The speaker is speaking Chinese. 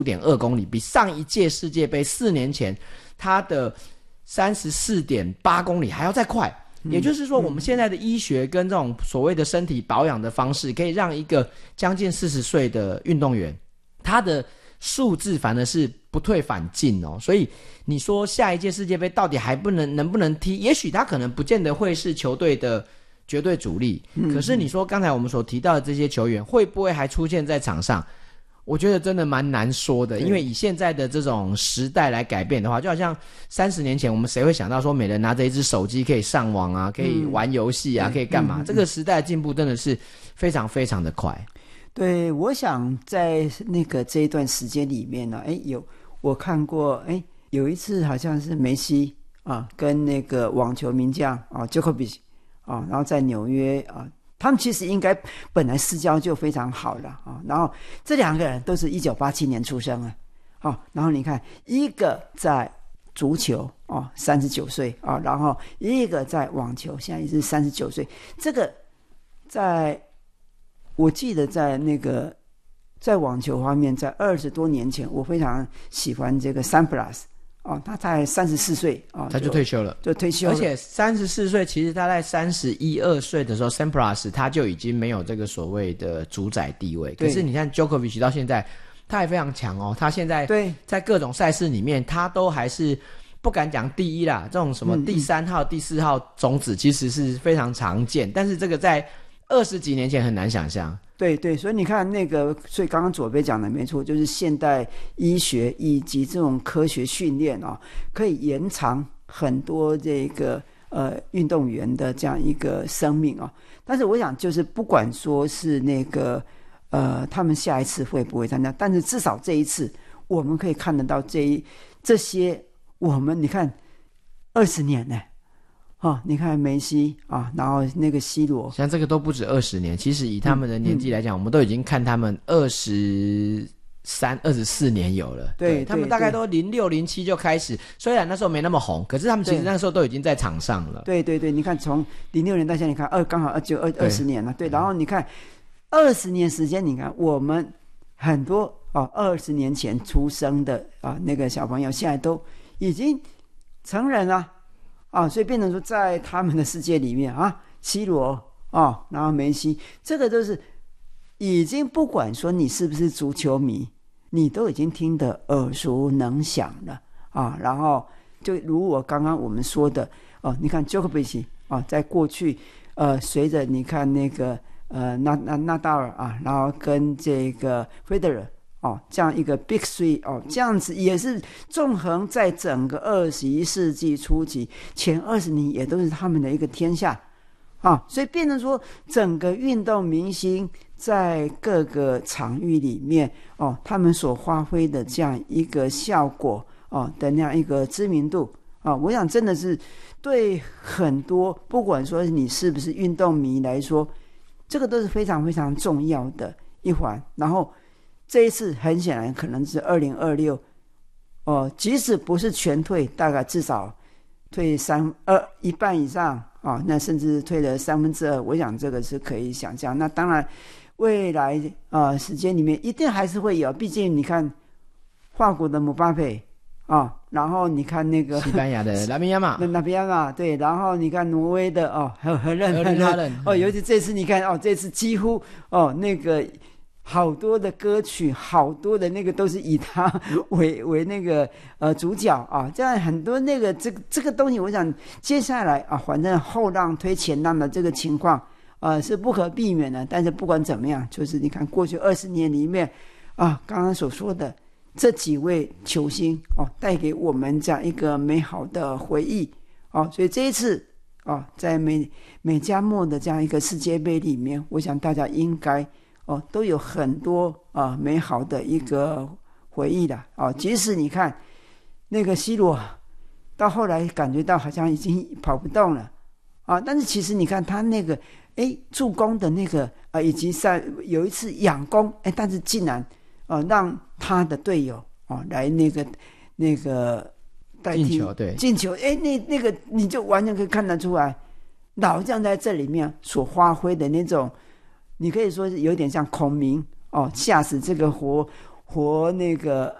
5.2公里，比上一届世界杯4年前它的34.8公里还要再快。也就是说，我们现在的医学跟这种所谓的身体保养的方式，可以让一个将近40岁的运动员，他的数字反而是不退反进哦。所以你说下一届世界杯到底能不能踢？也许他可能不见得会是球队的绝对主力，可是你说刚才我们所提到的这些球员，会不会还出现在场上？我觉得真的蛮难说的，因为以现在的这种时代来改变的话，就好像30年前我们谁会想到说每人拿着一只手机可以上网啊，可以玩游戏啊，可以干嘛？这个时代的进步真的是非常非常的快。 对，我想在这一段时间里面呢，我看过，有一次好像是梅西啊跟那个网球名将啊 Djokovic 啊，然后在纽约啊。他们其实应该本来私交就非常好了啊，然后这两个人都是1987年出生啊，然后你看一个在足球啊39岁啊，然后一个在网球现在也是39岁，这个我记得在网球方面，在20多年前，我非常喜欢这个Sampras。他才34岁他就退休了，而且34岁，其实他在31、2岁的时候 ，Sampras 他就已经没有这个所谓的主宰地位。可是你看 Djokovic 到现在，他还非常强哦。他现在在各种赛事里面，他都还是不敢讲第一啦，这种什么第3号、第4号种子其实是非常常见，但是这个在20几年前很难想象。 对，所以你看所以刚刚左边讲的没错，就是现代医学以及这种科学训练可以延长很多这个运动员的这样一个生命但是我想就是不管说是他们下一次会不会参加，但是至少这一次我们可以看得到这些你看20年呢。你看梅西啊，然后那个 C 罗， 像这个都不止20年。其实以他们的年纪来讲，我们都已经看他们23、24年有了。对，他们大概都06、07就开始，虽然那时候没那么红，可是他们其实那时候都已经在场上了。 对，你看从06年到现在，你看刚好20年了。对，然后你看20年时间，你看我们很多20年前出生的那个小朋友，现在都已经成人了。所以变成说，在他们的世界里面C 罗然后梅西，这个都是已经不管说你是不是足球迷，你都已经听得耳熟能详了然后就如我刚刚我们说的你看 Djokovic 在过去随着你看那个纳达尔然后跟这个 Federer这样一个 Big Three 这样子也是纵横在整个21世纪初期前20年也都是他们的一个天下所以变成说整个运动明星在各个场域里面他们所发挥的这样一个效果的那样一个知名度我想真的是对很多不管说你是不是运动迷来说，这个都是非常非常重要的一环。然后这一次很显然可能是2026即使不是全退，大概至少退一半以上那甚至退了2/3，我想这个是可以想象。那当然未来时间里面一定还是会有，毕竟你看法国的姆巴佩然后你看那个西班牙的拉米亚马对，然后你看挪威的荷兰尤其这次你看这次几乎那个好多的歌曲，好多的那个都是以他为那个主角这样很多那个这个东西，我想接下来反正后浪推前浪的这个情况是不可避免的。但是不管怎么样，就是你看过去20年里面刚刚所说的这几位球星带给我们这样一个美好的回忆所以这一次在美加墨的这样一个世界杯里面，我想大家应该都有很多美好的一个回忆的即使你看那个 C 罗到后来感觉到好像已经跑不动了但是其实你看他那个助攻的那个以及有一次仰攻但是竟然让他的队友来那个代替进球那个你就完全可以看得出来，老将在这里面所发挥的那种，你可以说是有点像孔明吓死这个活那个